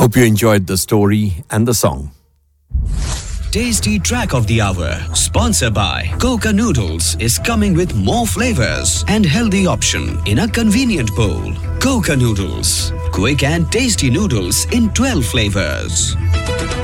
Hope you enjoyed the story and the song. Tasty Track of the Hour, sponsored by Coca Noodles, is coming with more flavors and healthy option in a convenient bowl. Coca Noodles, quick and tasty noodles in 12 flavors.